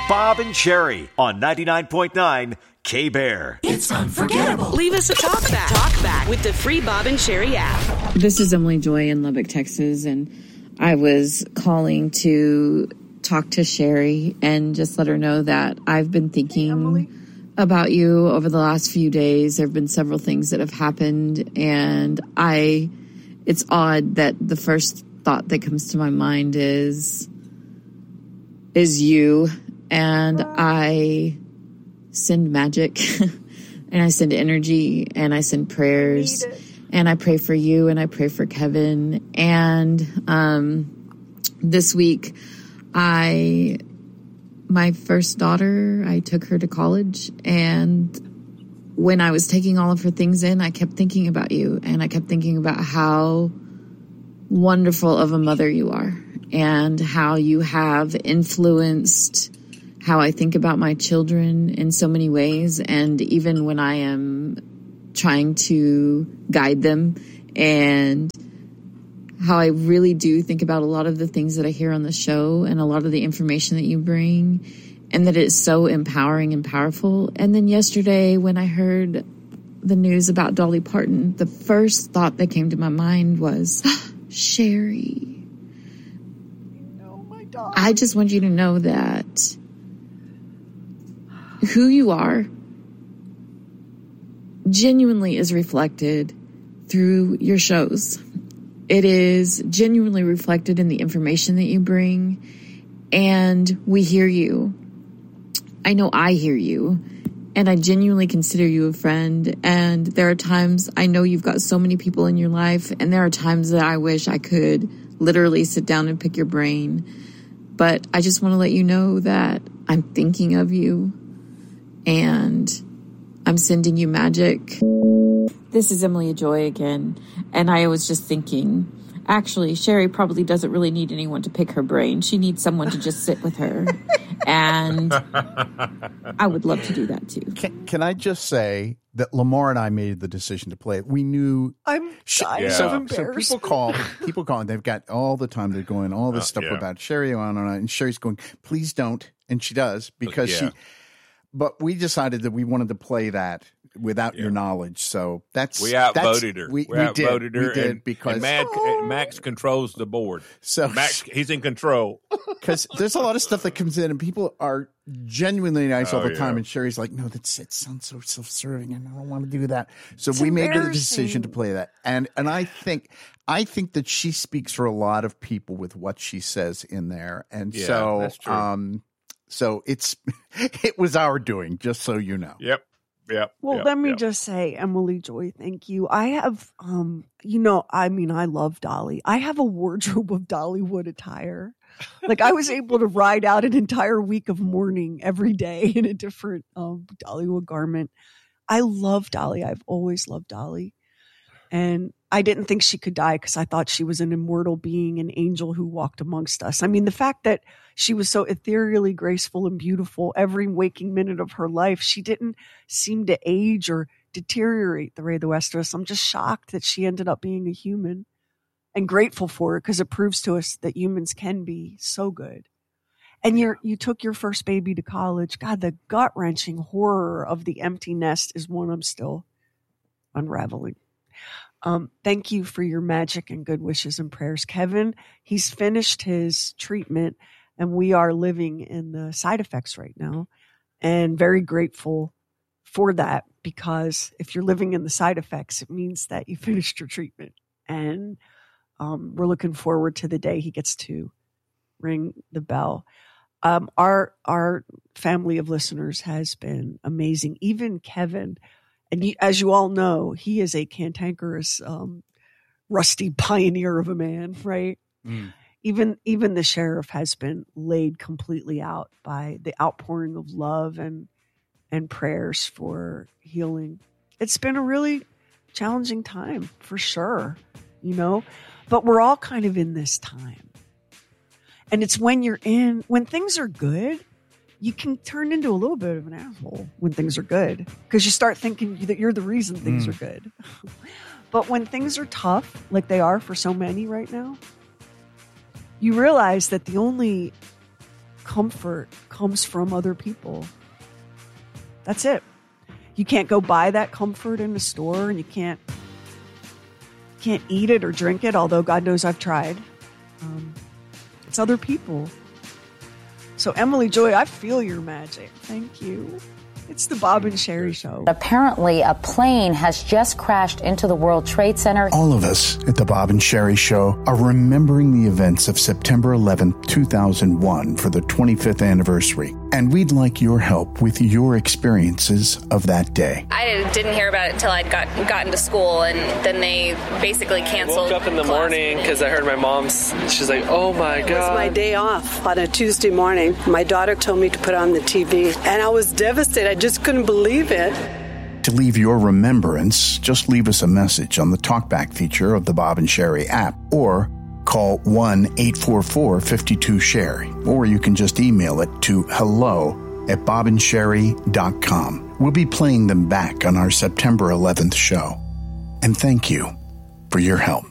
Bob and Sherry on 99.9 K-Bear. It's unforgettable. Leave us a talk back with the free Bob and Sherry app. This is Emily Joy in Lubbock, Texas, and I was calling to talk to Sherry and just let her know that I've been thinking about you over the last few days. There have been several things that have happened, and it's odd that the first thought that comes to my mind is you, and I send magic and I send energy and I send prayers and I pray for you and I pray for Kevin. And this week my first daughter, I took her to college, and when I was taking all of her things in, I kept thinking about you, and I kept thinking about how wonderful of a mother you are and how you have influenced how I think about my children in so many ways. And even when I am trying to guide them, and how I really do think about a lot of the things that I hear on the show and a lot of the information that you bring, and that it's so empowering and powerful. And then yesterday when I heard the news about Dolly Parton, the first thought that came to my mind was, Sherry, I just want you to know that who you are genuinely is reflected through your shows. It is genuinely reflected in the information that you bring, and we hear you. I know I hear you, and I genuinely consider you a friend. And there are times, I know you've got so many people in your life, and there are times that I wish I could literally sit down and pick your brain. But I just want to let you know that I'm thinking of you, and I'm sending you magic. This is Emily Joy again, and I was just thinking, actually, Sherry probably doesn't really need anyone to pick her brain. She needs someone to just sit with her, and I would love to do that too. Can I just say that Lamar and I made the decision to play it. We knew I'm dying of embarrassment. So people call, and they've got all the time. They're going all this stuff about Sherry on, and Sherry's going, please don't, and she does because she. But we decided that we wanted to play that without your knowledge. So we outvoted her. We outvoted her, and because Max controls the board. So Max, he's in control. Because there's a lot of stuff that comes in, and people are genuinely nice all the time. And Sherry's like, "No, it sounds so self-serving, and I don't want to do that." So we made the decision to play that, and I think that she speaks for a lot of people with what she says in there, and so that's true. So it was our doing, just so you know. Yep. Well, let me just say, Emily Joy, thank you. I have, I love Dolly. I have a wardrobe of Dollywood attire. Like, I was able to ride out an entire week of mourning every day in a different Dollywood garment. I love Dolly. I've always loved Dolly. And I didn't think she could die because I thought she was an immortal being, an angel who walked amongst us. I mean, the fact that she was so ethereally graceful and beautiful every waking minute of her life, she didn't seem to age or deteriorate the way the rest of us. I'm just shocked that she ended up being a human, and grateful for it because it proves to us that humans can be so good. And you took your first baby to college. God, the gut-wrenching horror of the empty nest is one I'm still unraveling. Thank you for your magic and good wishes and prayers. Kevin, he's finished his treatment, and we are living in the side effects right now, and very grateful for that, because if you're living in the side effects, it means that you finished your treatment. And we're looking forward to the day he gets to ring the bell. Our family of listeners has been amazing. Even Kevin, and as you all know, he is a cantankerous, rusty pioneer of a man, right? Mm. Even the sheriff has been laid completely out by the outpouring of love and prayers for healing. It's been a really challenging time, for sure, but we're all kind of in this time. And it's when things are good, you can turn into a little bit of an asshole when things are good, because you start thinking that you're the reason things are good. But when things are tough, like they are for so many right now, you realize that the only comfort comes from other people. That's it. You can't go buy that comfort in a store, and you can't eat it or drink it, although God knows I've tried. It's other people. So Emily Joy, I feel your magic. Thank you. It's the Bob and Sherry Show. Apparently, a plane has just crashed into the World Trade Center. All of us at the Bob and Sherry Show are remembering the events of September 11th, 2001 for the 25th anniversary. And we'd like your help with your experiences of that day. I didn't hear about it until I'd gotten to school, and then they basically canceled. I woke up in the morning because I heard my mom's, she's like, oh my God. It was my day off on a Tuesday morning. My daughter told me to put on the TV, and I was devastated. I just couldn't believe it. To leave your remembrance, just leave us a message on the TalkBack feature of the Bob and Sherry app, or call 1-844-52-SHERRY, or you can just email it to hello@bobandsherry.com. We'll be playing them back on our September 11th show. And thank you for your help.